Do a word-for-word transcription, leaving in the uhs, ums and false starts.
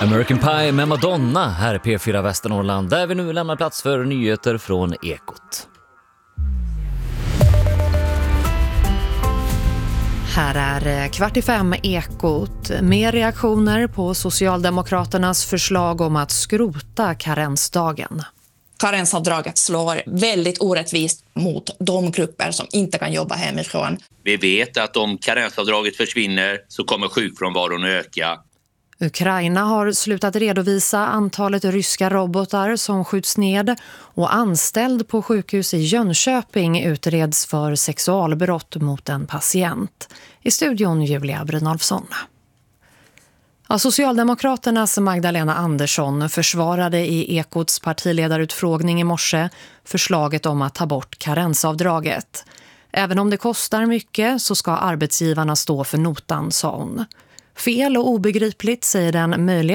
American Pie med Madonna här i P fyra Västernorrland, där vi nu lämnar plats för nyheter från Ekot. Här är kvart i fem Ekot med reaktioner på Socialdemokraternas förslag om att skrota karensdagen. Karensavdraget slår väldigt orättvist mot de grupper som inte kan jobba hemifrån. Vi vet att om karensavdraget försvinner så kommer sjukfrånvaron att öka. Ukraina har slutat redovisa antalet ryska robotar som skjuts ned och anställd på sjukhus i Jönköping utreds för sexualbrott mot en patient. I studion Julia Brynolfsson. Ja, Socialdemokraternas Magdalena Andersson försvarade i Ekots partiledarutfrågning i morse förslaget om att ta bort karensavdraget. Även om det kostar mycket så ska arbetsgivarna stå för notan, sa hon. Fel och obegripligt, säger den möjliga